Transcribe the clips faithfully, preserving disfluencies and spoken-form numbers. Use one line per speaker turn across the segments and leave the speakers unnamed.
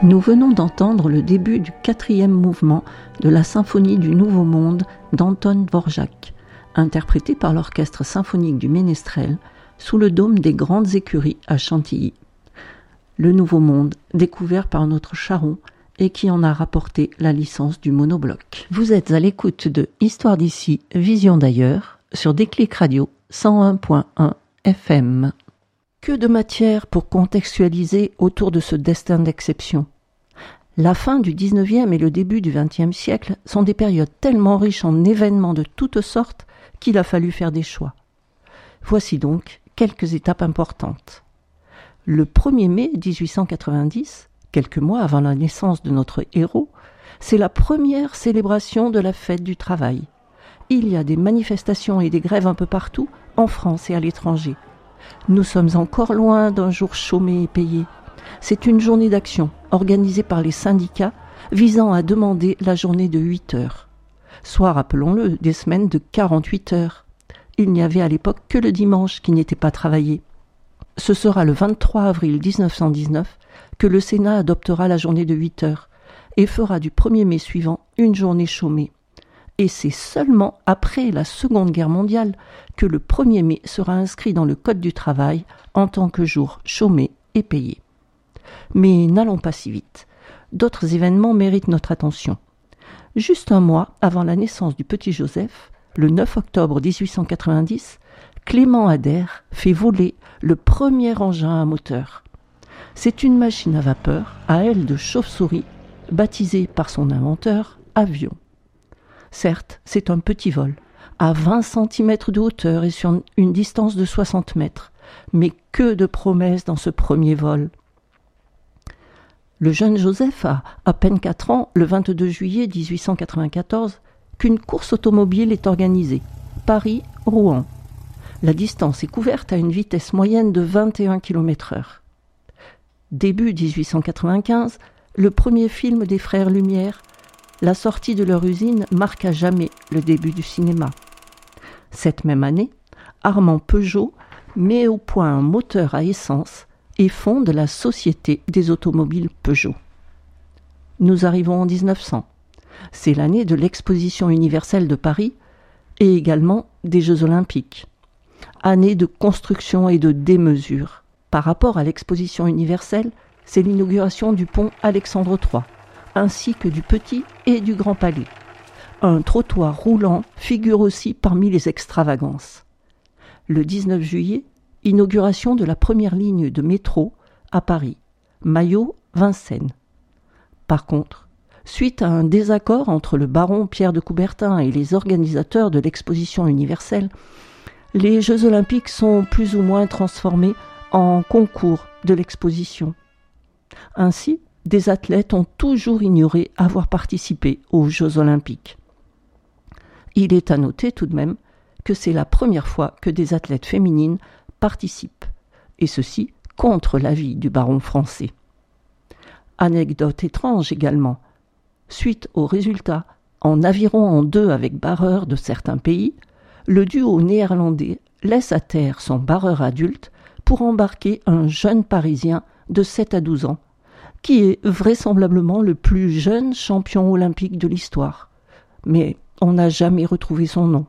Nous venons d'entendre le début du quatrième mouvement de la symphonie du Nouveau Monde d'Anton Dvorak, interprété par l'Orchestre symphonique du Ménestrel sous le dôme des Grandes Écuries à Chantilly. Le Nouveau Monde, découvert par notre Charron et qui en a rapporté la licence du monobloc. Vous êtes à l'écoute de Histoire d'ici, Vision d'ailleurs, sur Déclic Radio cent un point un F M. Que de matière pour contextualiser autour de ce destin d'exception. La fin du dix-neuvième et le début du vingtième siècle sont des périodes tellement riches en événements de toutes sortes qu'il a fallu faire des choix. Voici donc quelques étapes importantes. Le premier mai dix-huit cent quatre-vingt-dix, quelques mois avant la naissance de notre héros, c'est la première célébration de la fête du travail. Il y a des manifestations et des grèves un peu partout, en France et à l'étranger. Nous sommes encore loin d'un jour chômé et payé. C'est une journée d'action organisée par les syndicats visant à demander la journée de huit heures. Soit, rappelons-le, des semaines de quarante-huit heures. Il n'y avait à l'époque que le dimanche qui n'était pas travaillé. Ce sera le vingt-trois avril dix-neuf cent dix-neuf que le Sénat adoptera la journée de huit heures et fera du premier mai suivant une journée chômée. Et c'est seulement après la Seconde Guerre mondiale que le premier mai sera inscrit dans le Code du travail en tant que jour chômé et payé. Mais n'allons pas si vite. D'autres événements méritent notre attention. Juste un mois avant la naissance du petit Joseph, le neuf octobre dix-huit cent quatre-vingt-dix, Clément Ader fait voler le premier engin à moteur. C'est une machine à vapeur à aile de chauve-souris, baptisée par son inventeur avion. Certes, c'est un petit vol, à vingt centimètres de hauteur et sur une distance de soixante mètres. Mais que de promesses dans ce premier vol. Le jeune Joseph a à peine quatre ans, le vingt-deux juillet dix-huit cent quatre-vingt-quatorze, qu'une course automobile est organisée, Paris-Rouen. La distance est couverte à une vitesse moyenne de vingt et un kilomètres heure. Début dix-huit cent quatre-vingt-quinze, le premier film des frères Lumière, la sortie de leur usine marque à jamais le début du cinéma. Cette même année, Armand Peugeot met au point un moteur à essence et fonde la Société des automobiles Peugeot. Nous arrivons en dix-neuf cents. C'est l'année de l'Exposition universelle de Paris et également des Jeux olympiques. Année de construction et de démesure. Par rapport à l'Exposition universelle, c'est l'inauguration du pont Alexandre trois, ainsi que du Petit et du Grand Palais. Un trottoir roulant figure aussi parmi les extravagances. Le dix-neuf juillet, inauguration de la première ligne de métro à Paris, Maillot-Vincennes. Par contre, suite à un désaccord entre le baron Pierre de Coubertin et les organisateurs de l'exposition universelle, les Jeux olympiques sont plus ou moins transformés en concours de l'exposition. Ainsi, des athlètes ont toujours ignoré avoir participé aux Jeux olympiques. Il est à noter tout de même que c'est la première fois que des athlètes féminines participent, et ceci contre l'avis du baron français. Anecdote étrange également, suite aux résultats en aviron en deux avec barreur de certains pays, le duo néerlandais laisse à terre son barreur adulte pour embarquer un jeune Parisien de sept à douze ans, qui est vraisemblablement le plus jeune champion olympique de l'histoire. Mais on n'a jamais retrouvé son nom.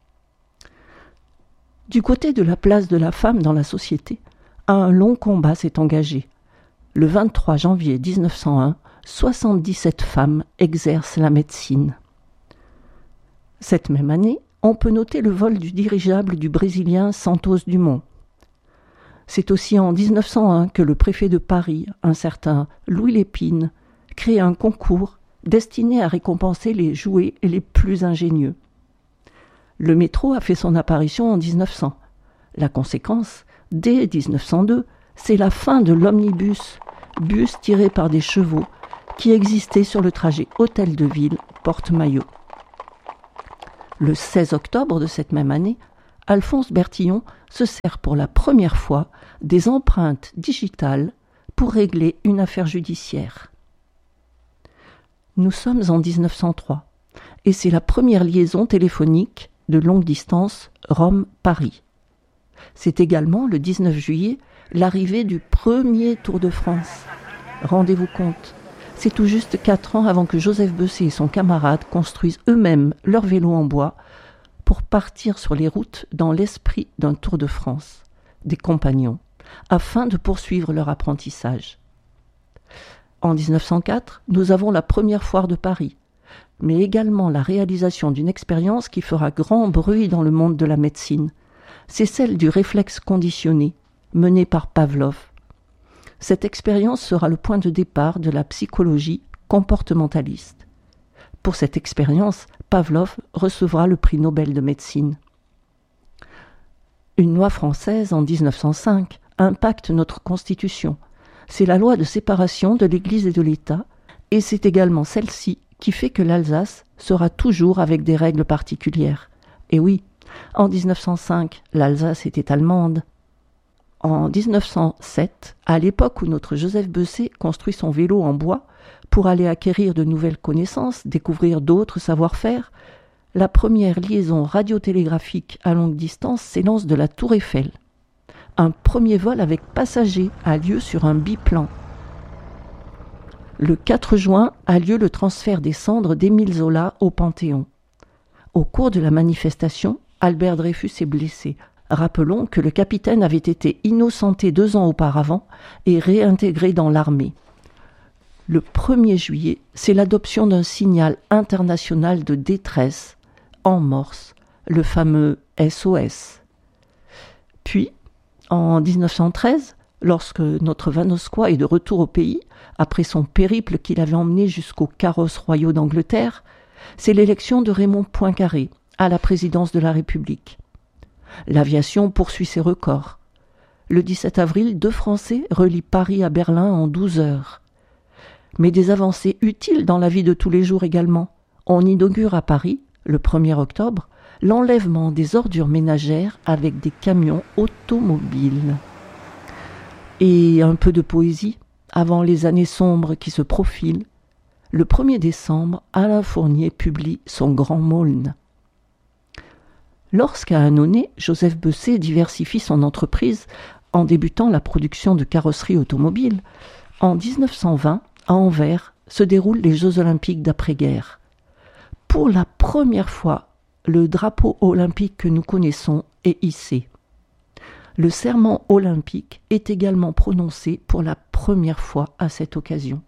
Du côté de la place de la femme dans la société, un long combat s'est engagé. Le vingt-trois janvier dix-neuf cent un, soixante-dix-sept femmes exercent la médecine. Cette même année, on peut noter le vol du dirigeable du Brésilien Santos Dumont. C'est aussi en dix-neuf cent un que le préfet de Paris, un certain Louis Lépine, crée un concours destiné à récompenser les jouets les plus ingénieux. Le métro a fait son apparition en dix-neuf cents. La conséquence, dès dix-neuf cent deux, c'est la fin de l'omnibus, bus tiré par des chevaux, qui existait sur le trajet Hôtel de Ville, Porte-Maillot. Le seize octobre de cette même année, Alphonse Bertillon se sert pour la première fois des empreintes digitales pour régler une affaire judiciaire. Nous sommes en dix-neuf cent trois et c'est la première liaison téléphonique de longue distance Rome-Paris. C'est également le dix-neuf juillet l'arrivée du premier Tour de France. Rendez-vous compte, C'est tout juste quatre ans avant que Joseph Bessay et son camarade construisent eux-mêmes leur vélo en bois pour partir sur les routes dans l'esprit d'un Tour de France, des compagnons, afin de poursuivre leur apprentissage. En dix-neuf cent quatre, nous avons la première foire de Paris, mais également la réalisation d'une expérience qui fera grand bruit dans le monde de la médecine. C'est celle du réflexe conditionné, menée par Pavlov. Cette expérience sera le point de départ de la psychologie comportementaliste. Pour cette expérience, Pavlov recevra le prix Nobel de médecine. Une loi française en dix-neuf cent cinq impacte notre Constitution. C'est la loi de séparation de l'Église et de l'État, et c'est également celle-ci qui fait que l'Alsace sera toujours avec des règles particulières. Et oui, en dix-neuf cent cinq, l'Alsace était allemande. En dix-neuf cent sept, à l'époque où notre Joseph Bessay construit son vélo en bois pour aller acquérir de nouvelles connaissances, découvrir d'autres savoir-faire, la première liaison radiotélégraphique à longue distance s'élance de la Tour Eiffel. Un premier vol avec passagers a lieu sur un biplan. Le quatre juin a lieu le transfert des cendres d'Émile Zola au Panthéon. Au cours de la manifestation, Albert Dreyfus est blessé. Rappelons que le capitaine avait été innocenté deux ans auparavant et réintégré dans l'armée. Le premier juillet, c'est l'adoption d'un signal international de détresse en morse, le fameux S O S. Puis, en dix-neuf cent treize, lorsque notre Vanoscois est de retour au pays, après son périple qu'il avait emmené jusqu'aux carrosses royaux d'Angleterre, c'est l'élection de Raymond Poincaré à la présidence de la République. L'aviation poursuit ses records. Le dix-sept avril, deux Français relient Paris à Berlin en douze heures. Mais des avancées utiles dans la vie de tous les jours également. On inaugure à Paris, le premier octobre, l'enlèvement des ordures ménagères avec des camions automobiles. Et un peu de poésie, avant les années sombres qui se profilent. Le premier décembre, Alain Fournier publie son Grand Maulne. Lorsqu'à Annonay, Joseph Bessay diversifie son entreprise en débutant la production de carrosseries automobiles, en dix-neuf cent vingt, à Anvers, se déroulent les Jeux olympiques d'après-guerre. Pour la première fois, le drapeau olympique que nous connaissons est hissé. Le serment olympique est également prononcé pour la première fois à cette occasion.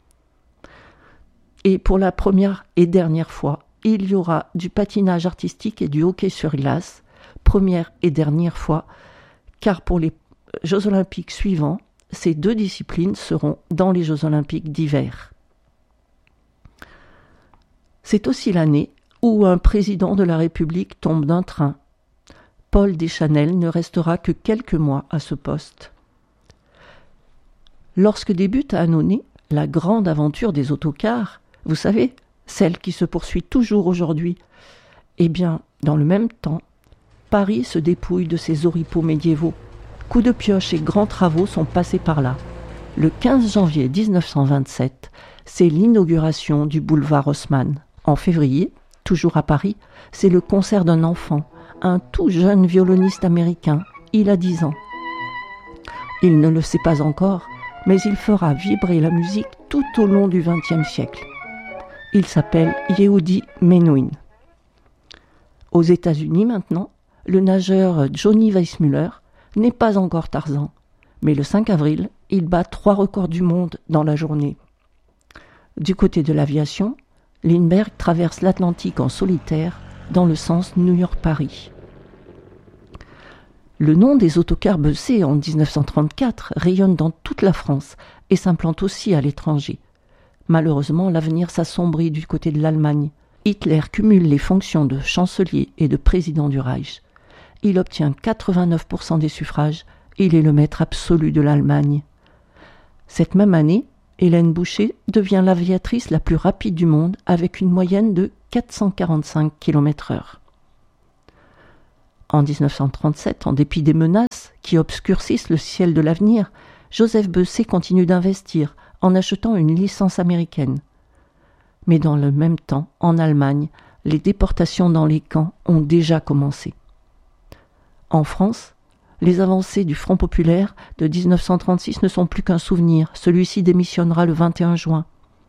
Et pour la première et dernière fois, il y aura du patinage artistique et du hockey sur glace, première et dernière fois, car pour les Jeux olympiques suivants, ces deux disciplines seront dans les Jeux olympiques d'hiver. C'est aussi l'année où un président de la République tombe d'un train. Paul Deschanel ne restera que quelques mois à ce poste. Lorsque débute à Annonay la grande aventure des autocars, vous savez, celle qui se poursuit toujours aujourd'hui, eh bien, dans le même temps, Paris se dépouille de ses oripeaux médiévaux. Coups de pioche et grands travaux sont passés par là. Le quinze janvier dix-neuf cent vingt-sept, c'est l'inauguration du boulevard Haussmann. En février, toujours à Paris, c'est le concert d'un enfant, un tout jeune violoniste américain. Il a dix ans. Il ne le sait pas encore, mais il fera vibrer la musique tout au long du vingtième siècle. Il s'appelle Yehudi Menuhin. Aux États-Unis maintenant, le nageur Johnny Weissmuller n'est pas encore Tarzan, mais le cinq avril, il bat trois records du monde dans la journée. Du côté de l'aviation, Lindbergh traverse l'Atlantique en solitaire dans le sens New York-Paris. Le nom des autocars Bessay en dix-neuf cent trente-quatre rayonne dans toute la France et s'implante aussi à l'étranger. Malheureusement, l'avenir s'assombrit du côté de l'Allemagne. Hitler cumule les fonctions de chancelier et de président du Reich. Il obtient quatre-vingt-neuf pour cent des suffrages et il est le maître absolu de l'Allemagne. Cette même année, Hélène Boucher devient l'aviatrice la plus rapide du monde avec une moyenne de quatre cent quarante-cinq kilomètres heure. En dix-neuf cent trente-sept, en dépit des menaces qui obscurcissent le ciel de l'avenir, Joseph Bessay continue d'investir en achetant une licence américaine. Mais dans le même temps, en Allemagne, les déportations dans les camps ont déjà commencé. En France, les avancées du Front populaire de dix-neuf cent trente-six ne sont plus qu'un souvenir. Celui-ci démissionnera le vingt et un juin.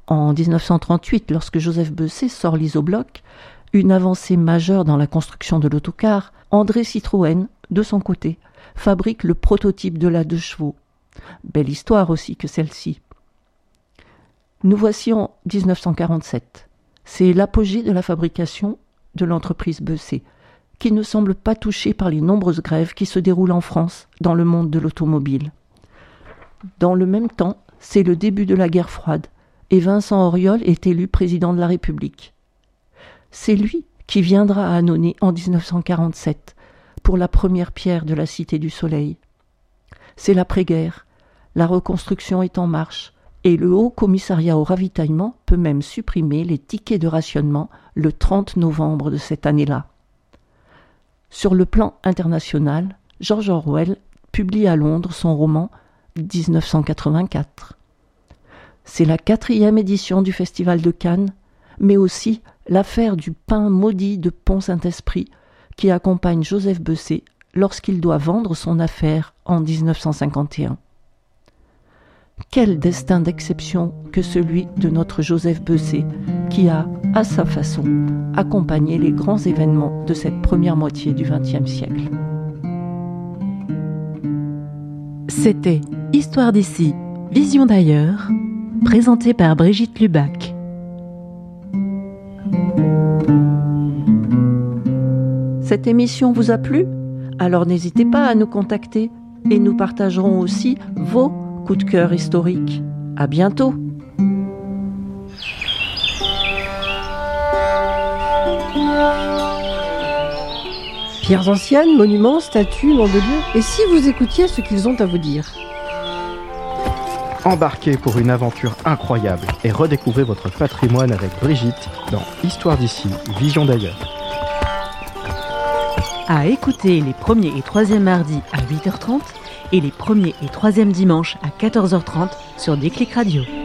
En dix-neuf cent trente-huit, lorsque Joseph Beuçay sort l'isobloc, une avancée majeure dans la construction de l'autocar, André Citroën, de son côté, fabrique le prototype de la deux chevaux. Belle histoire aussi que celle-ci. Nous voici en dix-neuf cent quarante-sept. C'est l'apogée de la fabrication de l'entreprise Beuçay, qui ne semble pas touchée par les nombreuses grèves qui se déroulent en France dans le monde de l'automobile. Dans le même temps, c'est le début de la guerre froide, et Vincent Auriol est élu président de la République. C'est lui qui viendra à Annonay en dix-neuf cent quarante-sept pour la première pierre de la Cité du Soleil. C'est l'après-guerre, la reconstruction est en marche et le Haut Commissariat au ravitaillement peut même supprimer les tickets de rationnement le trente novembre de cette année-là. Sur le plan international, George Orwell publie à Londres son roman dix-neuf cent quatre-vingt-quatre. C'est la quatrième édition du Festival de Cannes, mais aussi l'affaire du pain maudit de Pont-Saint-Esprit qui accompagne Joseph Beuçay lorsqu'il doit vendre son affaire en dix-neuf cent cinquante et un. Quel destin d'exception que celui de notre Joseph Beuçay qui a, à sa façon, accompagné les grands événements de cette première moitié du vingtième siècle.
C'était Histoire d'ici, Vision d'ailleurs, présenté par Brigitte Lubac.
Cette émission vous a plu ? Alors n'hésitez pas à nous contacter et nous partagerons aussi vos coups de cœur historiques. À bientôt.
Pierres anciennes, monuments, statues, noms de lieux. Et si vous écoutiez ce qu'ils ont à vous dire ?
Embarquez pour une aventure incroyable et redécouvrez votre patrimoine avec Brigitte dans Histoire d'ici, Vision d'ailleurs.
À écouter les premiers et troisièmes mardis à huit heures trente et les premiers et troisièmes dimanches à quatorze heures trente sur Déclic Radio.